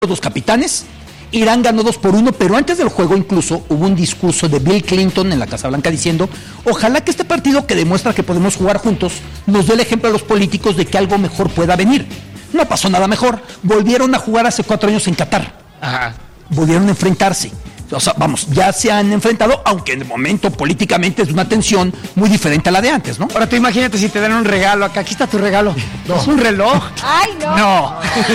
dos capitanes. Irán ganó 2-1, pero antes del juego incluso hubo un discurso de Bill Clinton en la Casa Blanca diciendo: ojalá que este partido, que demuestra que podemos jugar juntos, nos dé el ejemplo a los políticos de que algo mejor pueda venir. No pasó nada mejor. Volvieron a jugar hace 4 años en Qatar. Ajá. Volvieron a enfrentarse. O sea, vamos, ya se han enfrentado, aunque en el momento políticamente es una tensión muy diferente a la de antes, ¿no? Ahora tú imagínate si te dan un regalo acá. Aquí está tu regalo. No. ¿Es un reloj? ¡Ay, no! No.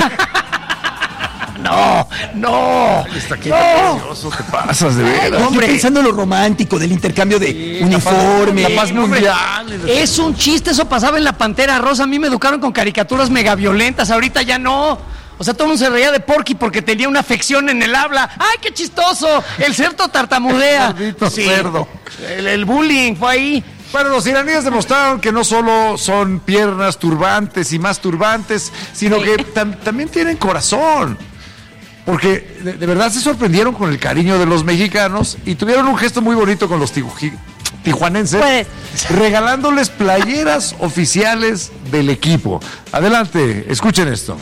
No. Está qué precioso, te pasas de veras. Hombre, pensando en lo romántico del intercambio de uniformes. La paz mundial. Es un chiste, eso pasaba en la Pantera Rosa. A mí me educaron con caricaturas mega violentas, ahorita ya no. O sea, todo el mundo se reía de Porky porque tenía una afección en el habla. ¡Ay, qué chistoso! El cerdo tartamudea. Maldito cerdo. El bullying fue ahí. Bueno, los iraníes demostraron que no solo son piernas turbantes y más turbantes, sino que también tienen corazón. Porque de verdad se sorprendieron con el cariño de los mexicanos y tuvieron un gesto muy bonito con los tijuanenses, regalándoles playeras oficiales del equipo. Adelante, escuchen esto.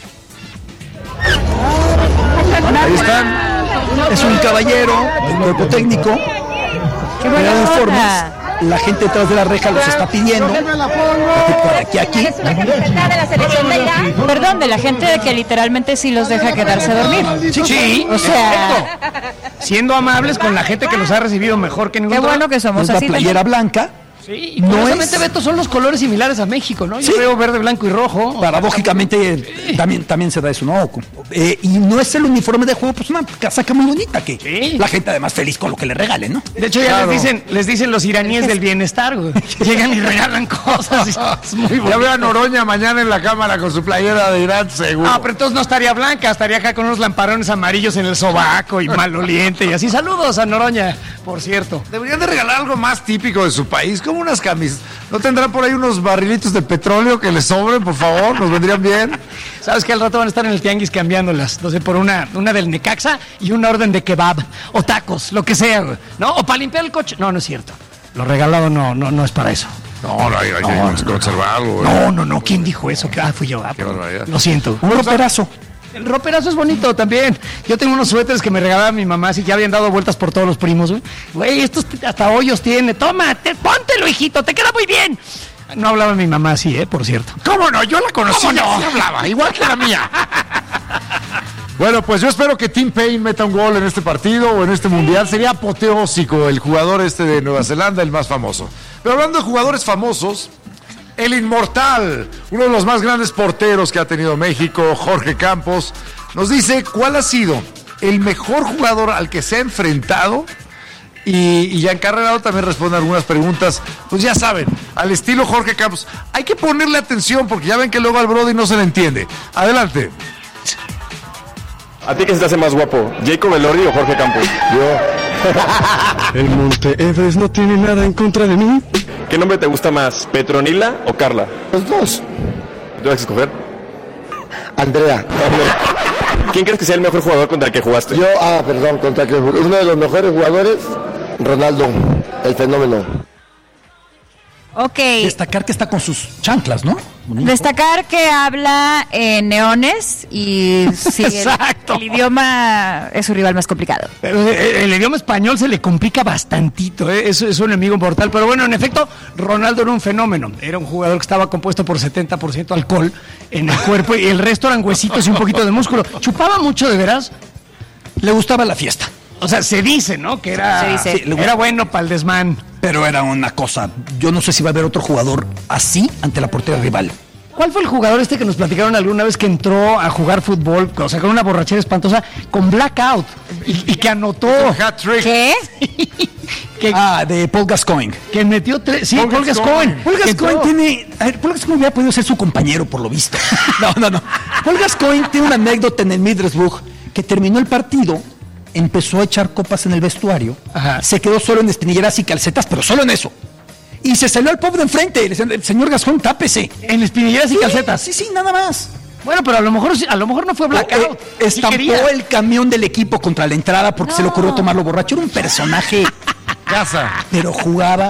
Ahí están. Es un caballero del cuerpo técnico. ¡Qué buena informes. onda! La gente detrás de la reja los está pidiendo. Por aquí. ¿Es una camiseta de la selección de Irán? Perdón, de la gente que literalmente sí los deja quedarse a dormir. Sí, O sea, siendo amables con la gente que los ha recibido mejor que ningún qué otro. bueno que somos Es la así. playera blanca. Sí, y No curiosamente, es- Beto, son los colores similares a México, ¿no? Yo Sí. veo verde, blanco y rojo. Paradójicamente también se da eso, ¿no? Y no es el uniforme de juego, pues una casaca muy bonita que Sí. la gente además feliz con lo que le regalen, ¿no? De hecho, ya Claro. les dicen los iraníes del bienestar, güey. Llegan y regalan cosas. Es muy Ya bonito. veo a Noroña mañana en la cámara con su playera de Irán, seguro. Ah, pero entonces no estaría blanca, estaría acá con unos lamparones amarillos en el sobaco y maloliente y así. Saludos a Noroña, por cierto. Deberían de regalar algo más típico de su país, como unas camisas. ¿No tendrán por ahí unos barrilitos de petróleo que les sobren, por favor? ¿Nos vendrían bien? Sabes que al rato van a estar en el tianguis cambiándolas. Entonces, por una del Necaxa y una orden de kebab o tacos, lo que sea, güey, ¿no? O para limpiar el coche. No, no es cierto. Lo regalado no es para eso. No, hay que conservarlo. No. ¿Quién dijo eso? Fui yo. Qué barbaridad. Lo siento. Un roperazo. El roperazo es bonito también. Yo tengo unos suéteres que me regalaba mi mamá, así que ya habían dado vueltas por todos los primos, güey. Güey, estos hasta hoyos tiene. Toma, póntelo, hijito, te queda muy bien. No hablaba mi mamá así, por cierto. ¿Cómo no? Yo la conocí. ¿Cómo no? Sí hablaba, igual que la mía. Bueno, pues yo espero que Tim Payne meta un gol en este partido o en este mundial. Sería apoteósico el jugador de Nueva Zelanda, el más famoso. Pero hablando de jugadores famosos, el inmortal, uno de los más grandes porteros que ha tenido México, Jorge Campos, nos dice cuál ha sido el mejor jugador al que se ha enfrentado. Y ya encarregado también responde algunas preguntas, pues ya saben, al estilo Jorge Campos. Hay que ponerle atención porque ya ven que luego al Brody no se le entiende. Adelante. ¿A ti quién se te hace más guapo? ¿Jacob Elordi o Jorge Campos? Yo. El Monte Everest no tiene nada en contra de mí. ¿Qué nombre te gusta más? ¿Petronila o Carla? Los dos. ¿Tú vas a escoger? Andrea. ¿Quién crees que sea el mejor jugador contra el que jugaste? Yo, perdón, contra que uno de los mejores jugadores, Ronaldo, el fenómeno. Ok. Destacar que está con sus chanclas, ¿no? Bonito. Destacar que habla en neones y sí, Exacto. el idioma es su rival más complicado. Pero el idioma español se le complica bastantito, es un enemigo mortal. Pero bueno, en efecto, Ronaldo era un fenómeno. Era un jugador que estaba compuesto por 70% alcohol en el cuerpo y el resto eran huesitos y un poquito de músculo. Chupaba mucho, de veras. Le gustaba la fiesta, O sea, se dice, ¿no? Que era, Se dice. Sí, era bueno para el desmán. pero era una cosa. Yo no sé si va a haber otro jugador así ante la portería rival. ¿Cuál fue el jugador este que nos platicaron alguna vez que entró a jugar fútbol, o sea, con una borrachera espantosa, con blackout, y que anotó, Hat-trick. ¿Qué? De Paul Gascoigne. que metió tres... Sí, Paul Paul Gascoigne. Gascoigne. Paul Que Gascoigne entró. tiene. A ver, Paul Gascoigne hubiera podido ser su compañero, por lo visto. No. Paul Gascoigne tiene una anécdota en el Middlesbrough que terminó el partido, empezó a echar copas en el vestuario, Ajá. se quedó solo en espinilleras y calcetas, pero solo en eso. Y se salió al pub de enfrente. Le decían, señor Gascoigne, tápese. En espinilleras y calcetas. Sí, nada más. Bueno, pero a lo mejor no fue blackout. Sí Estampó quería. el camión del equipo contra la entrada porque se le ocurrió tomarlo borracho. Era un personaje, Casa. pero jugaba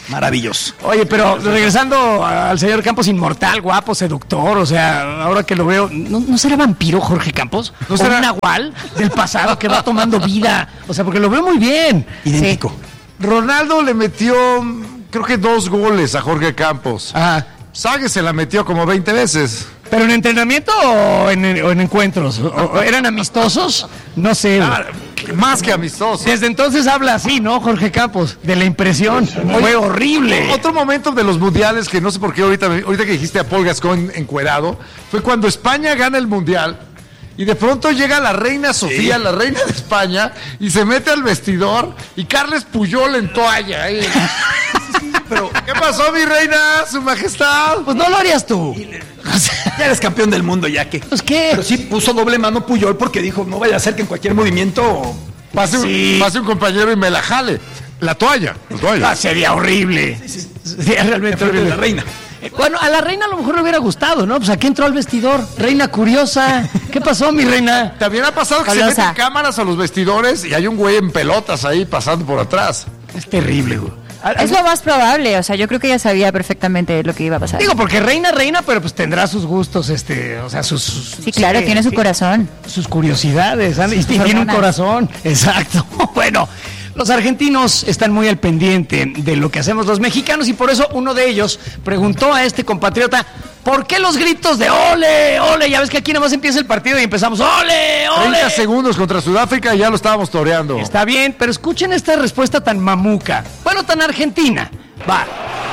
Maravilloso. Oye, pero regresando al señor Campos, inmortal, guapo, seductor, o sea, ahora que lo veo, ¿no será vampiro Jorge Campos? ¿No será un nahual del pasado que va tomando vida? O sea, porque lo veo muy bien. Idéntico. Sí. Ronaldo le metió, creo que 2 goles a Jorge Campos. Ajá. Sague se la metió como 20 veces. ¿Pero en entrenamiento o en encuentros? ¿O eran amistosos? No sé. Más que amistoso. Desde entonces habla así, ¿no, Jorge Campos? De la impresión. Fue horrible. Otro momento de los mundiales que no sé por qué ahorita que dijiste a Paul Gascoigne encuerado, fue cuando España gana el mundial y de pronto llega la reina Sofía, la reina de España, y se mete al vestidor y Carles Puyol en toalla. Pero, ¿qué pasó, mi reina? Su majestad. Pues no lo harías tú. Ya eres campeón del mundo, ya que. Pues qué. Pero sí puso doble mano Puyol porque dijo, no vaya a ser que en cualquier movimiento Pase un compañero y me la jale. La toalla. Sería horrible. Sería realmente horrible. La reina. Bueno, a la reina a lo mejor le hubiera gustado, ¿no? Pues aquí entró al vestidor. Reina curiosa. ¿Qué pasó, mi reina? También ha pasado que se meten cámaras a los vestidores y hay un güey en pelotas ahí pasando por atrás. Es terrible, güey. Es lo más probable, o sea, yo creo que ella sabía perfectamente lo que iba a pasar. Digo, porque reina, pero pues tendrá sus gustos, o sea, sus sí, claro, tiene su corazón. Sus curiosidades, y tiene un corazón, exacto. Bueno, los argentinos están muy al pendiente de lo que hacemos los mexicanos y por eso uno de ellos preguntó a este compatriota, ¿por qué los gritos de ole, ole? Ya ves que aquí nada más empieza el partido y empezamos ole, ole. 30 segundos contra Sudáfrica y ya lo estábamos toreando. Está bien, pero escuchen esta respuesta tan mamuca. Bueno, tan argentina. Va.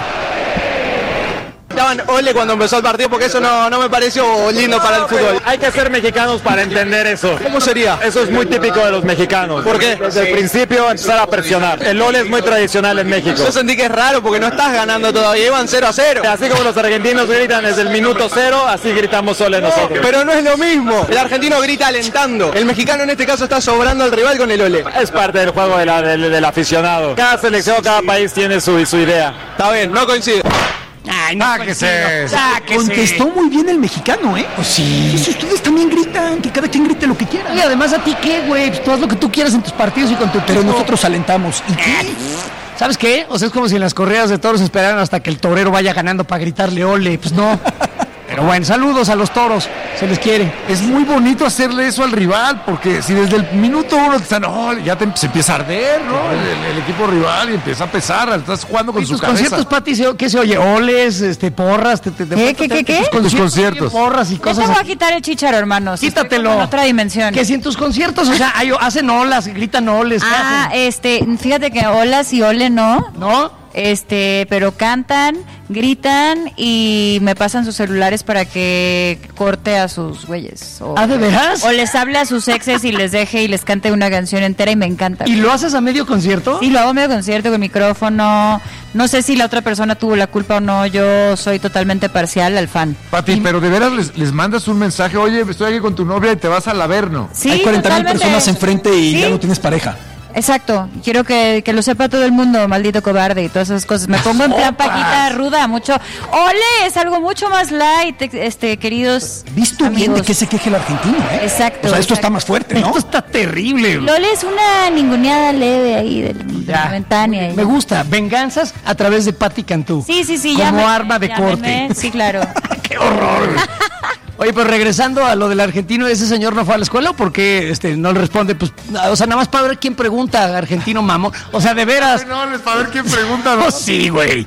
Estaban ole cuando empezó el partido porque eso no me pareció lindo para el fútbol. Hay que ser mexicanos para entender eso. ¿Cómo sería? Eso es muy típico de los mexicanos. ¿Por qué? Desde el principio empezar a presionar. El ole es muy tradicional en México. Yo sentí que es raro porque no estás ganando todavía, iban 0-0. Así como los argentinos gritan desde el minuto 0, así gritamos ole nosotros. Pero no es lo mismo. El argentino grita alentando. El mexicano en este caso está sobrando al rival con el ole. Es parte del juego del aficionado. Cada selección, cada país tiene su idea. Está bien, no coincide. Ay, no Contestó muy bien el mexicano, ¿eh? Pues sí. Si ustedes también gritan, que cada quien grite lo que quiera. Y además a ti qué, güey, pues tú haz lo que tú quieras en tus partidos y con tu Pero nosotros alentamos. ¿Y qué? ¿Sabes qué? O sea, es como si en las corridas de toros esperaran hasta que el torero vaya ganando para gritarle ole. Pues no. Pero bueno, saludos a los toros, se les quiere. Es muy bonito hacerle eso al rival, porque si desde el minuto 1 te están, se empieza a arder, ¿no? El equipo rival y empieza a pesar, estás jugando con su cabeza. ¿Tus conciertos, Pati, qué se oye? ¿Oles, porras? ¿Qué? Tus conciertos. Porras y cosas. Yo te voy a quitar el chícharo, hermanos. Quítatelo. En otra dimensión. Que si en tus conciertos, o sea, hacen olas, gritan oles. Fíjate que olas y ole no. ¿No? Pero cantan, gritan y me pasan sus celulares para que corte a sus güeyes. ¿De veras? O les hable a sus exes y les deje y les cante una canción entera y me encanta. ¿Y lo haces a medio concierto? Sí, lo hago a medio concierto con micrófono. No sé si la otra persona tuvo la culpa o no, yo soy totalmente parcial al fan. Pati, pero de veras les mandas un mensaje, oye, estoy aquí con tu novia y te vas al Averno. Sí, hay 40,000 personas enfrente y ya no tienes pareja. Exacto, quiero que lo sepa todo el mundo, maldito cobarde y todas esas cosas. Me pongo en plan Paquita ruda, mucho. ¡Ole! Es algo mucho más light, queridos. ¿Visto amigos? Bien de qué se queje el argentino, eh? Exacto. O sea, esto está más fuerte, ¿no? Esto está terrible. Lole es una ninguneada leve ahí de la momentánea. Me gusta, venganzas a través de Pati Cantú. Sí. Como arma de corte. Sí, claro. ¡Qué horror! Oye, pero regresando a lo del argentino, ¿ese señor no fue a la escuela o por qué no le responde? Pues, o sea, nada más para ver quién pregunta, argentino mamón. O sea, de veras. No, es para ver quién pregunta, ¿no? Sí, güey.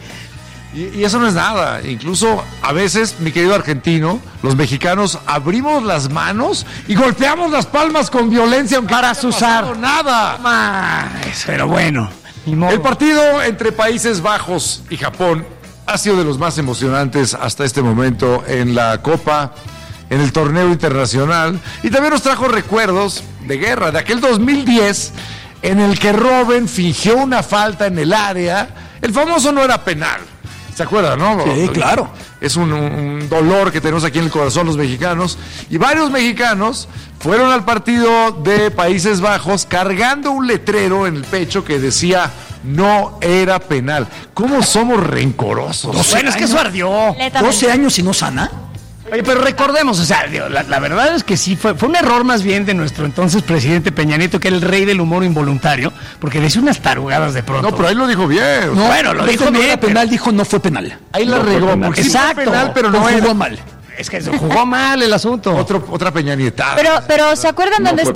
Y eso no es nada. Incluso a veces, mi querido argentino, los mexicanos abrimos las manos y golpeamos las palmas con violencia, aunque para no haya pasado nada. Pero bueno. El partido entre Países Bajos y Japón ha sido de los más emocionantes hasta este momento en la Copa, en el torneo internacional, y también nos trajo recuerdos de guerra, de aquel 2010 en el que Robben fingió una falta en el área. El famoso no era penal, ¿se acuerdan, no? Sí, claro. Es un dolor que tenemos aquí en el corazón los mexicanos, y varios mexicanos fueron al partido de Países Bajos cargando un letrero en el pecho que decía no era penal. ¿Cómo somos rencorosos? Bueno, es que eso ardió. 12 años y no sana. Oye, pero recordemos, o sea, la verdad es que sí, fue un error más bien de nuestro entonces presidente Peña Nieto, que era el rey del humor involuntario, porque decía unas tarugadas de pronto. No, pero ahí lo dijo bien. No, bueno, lo dijo no bien, era penal, dijo no fue penal. Ahí la regó, porque sí fue penal, pero no jugó era. mal. Es que se jugó mal el asunto. Otra Peña Nietada. Pero ¿se acuerdan dónde fue